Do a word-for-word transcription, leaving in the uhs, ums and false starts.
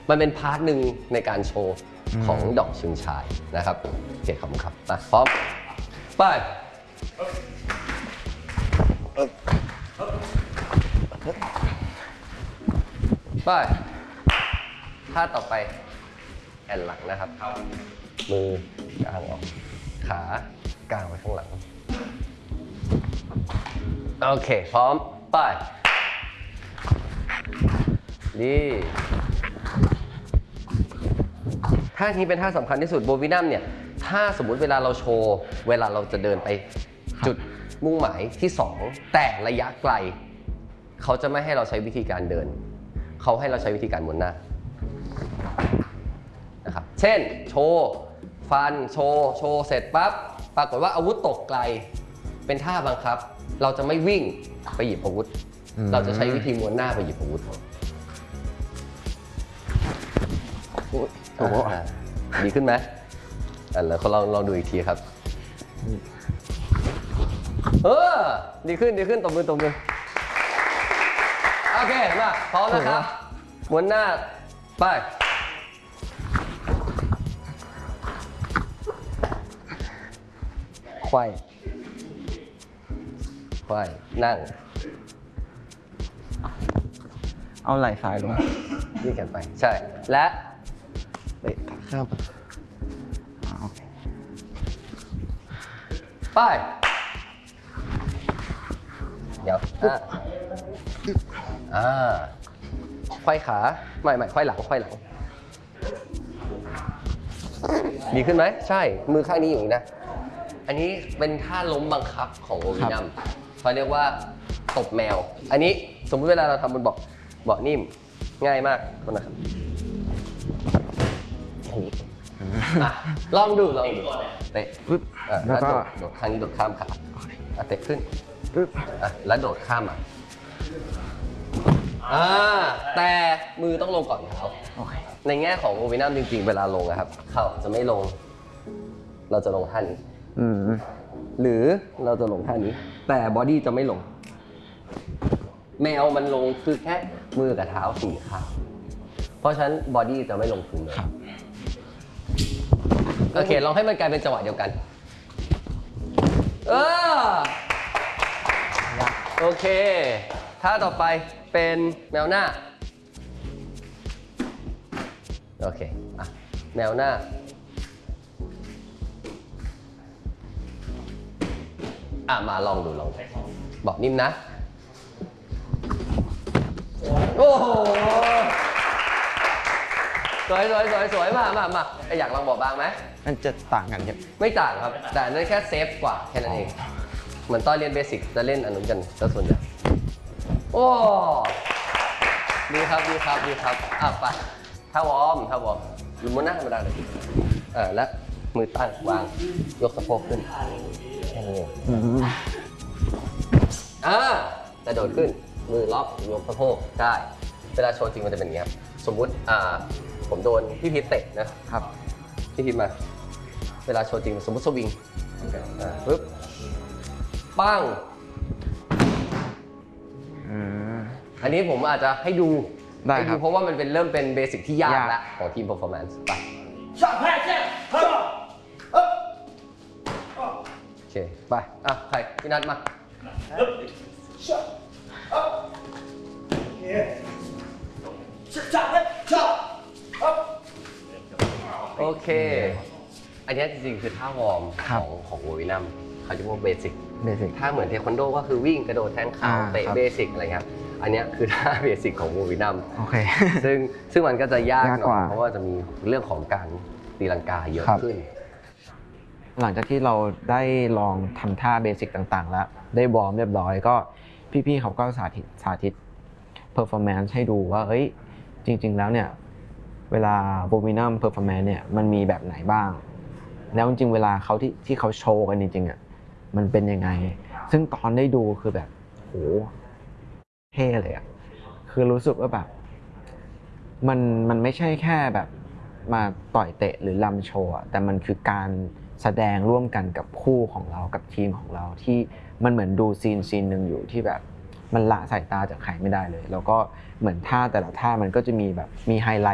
มันเป็นพาร์ทหนึ่งในการโชว์ของดอกชุนชายนะครับโอเคขอบคุณครับมาพร้อมไปไปท่าต่อไปแอนหลังนะครับมือกางออกขากางไว้ข้างหลังโอเคพร้อมไปดีท่านี้เป็นท่าสำคัญที่สุดโบวินัมเนี่ยถ้าสมมุติเวลาเราโชว์เวลาเราจะเดินไปจุดมุ่งหมายที่สองแต่ระยะไกลเขาจะไม่ให้เราใช้วิธีการเดินเขาให้เราใช้วิธีการหมุนหน้านะครับเช่นโชว์ฟันโชว์โชว์เสร็จปั๊บปรากฏว่าอาวุธตกไกลเป็นท่าบังคับเราจะไม่วิ่งไปหยิบอาวุธเราจะใช้วิธีม้วนหน้าไปหยิบอาวุธโอ้โหดีขึ้นไหมอ่ะแล้วเขาลองลองดูอีกทีครับเออดีขึ้นดีขึ้นตบมือตบมือโอเคมาพร้อมนะครับม้วนหน้าไปไขว้ไขว้นั่งเอาไหล่ซ้ายลงนี่กันไปใช่และเตะข้ามไปเดี๋ยวอ่าอ่าไขว้ขาไม่ไม่ไขว้หลังไขว้หลังดีขึ้นไหมใช่มือข้างนี้อยู่นะอันนี้เป็นท่าล้มบังคับของโอวินัมเขาเรียกว่าตบแมวอันนี้สมมติเวลาเราทำบนเบาะเบาะนิ่มง่ายมากนะครับอย่างนี้ลองดูลองดูเตะปึ๊บแล้วโดดโดดข้างนี้โดดข้ามขาเตะขึ้นปึ๊บแล้วโดดข้ามมาอ่าแต่มือต้องลงก่อนเท้าในแง่ของโอวินัมจริงๆเวลาลงนะครับเข่าจะไม่ลงเราจะลงท่านี้หรือเราจะลงท่านี้แต่บอดี้จะไม่ลงแมวมันลงคือแค่มือกับเท้าสี่ข้างเพราะฉะนั้นบอดี้จะไม่ลงพื้นเลยโอเคลองให้มันกลายเป็นจังหวะเดียวกันเออโอเคท่าต่อไปเป็นแมวหน้าโอเคอ่ะแมวหน้าอ่ะมาลองดูลองบอกนิ่มนะโอ้โหสวยสวยสวยสวยมามามาอยากลองบอกบ้างไหมมันจะต่างกันครับไม่ต่างครับแต่นั่นแค่เซฟกว่าแค่นั้นเองเหมือนตอนเรียนเบสิกจะเล่นอันนู้นกันซะส่วนใหญ่โอ้ดีครับดีครับดีครับอ่ะไปท่าวอร์มท่าวอร์มหรือม้วนหน้าธรรมดาเลยอ่าและมือตั้งวางยกสะโพกขึ้นแค่นี้เองอ่ากระโดดขึ้นมือล็อกยกสะโพกได้เวลาโชว์จริงมันจะเป็นอย่างนี้ครับสมมุติอ่าผมโดนพี่พีทเตะนะครับพี่พีทมาเวลาโชว์จริงสมมุติสวิงอ่าปึ๊บปั้งอันนี้ผมอาจจะให้ดูให้ดูเพราะว่ามันเป็นเริ่มเป็นเบสิกที่ยากแล้วของทีม performance ไปโอเคไปอ่ะใครพี่นัทมาโอเคอันนี้จริงๆคือท่าวอร์มของของโอวินัมเขาเรียกว่าเบสิกท่าเหมือนเทควันโดก็คือวิ่งกระโดดแทงเข่าเตะเบสิกอะไรครับอันนี้คือท่าเบสิกของโอวินัมซึ่งซึ่งมันก็จะยากหน่อยเพราะว่าจะมีเรื่องของการตีลังกาเยอะขึ้นหลังจากที่เราได้ลองทำท่าเบสิกต่างๆแล้วได้วอร์มเรียบร้อยก็พี่ๆเขาก็สาธิตสาธิตเพอร์ฟอร์แมนซ์ให้ดูว่าเอ้ยจริงๆแล้วเนี่ยเวลาโบวินัมเพอร์ฟอร์แมนซ์เนี่ยมันมีแบบไหนบ้างแล้วจริงๆเวลาเขาที่ที่เขาโชว์กันจริงๆอ่ะมันเป็นยังไงซึ่งตอนได้ดูคือแบบโหเท่เลยอ่ะคือรู้สึกว่าแบบมันมันไม่ใช่แค่แบบมาต่อยเตะหรือลำโชว์แต่มันคือการแสดงร่วมกันกับคู่ของเรากับทีมของเราที่มันเหมือนดูซีนซีนหนึ่งอยู่ที่แบบมันละสายตาจากใครไม่ได้เลยแล้วก็เหมือนท่าแต่ละท่ามันก็จะมีแบบมีไฮไลท์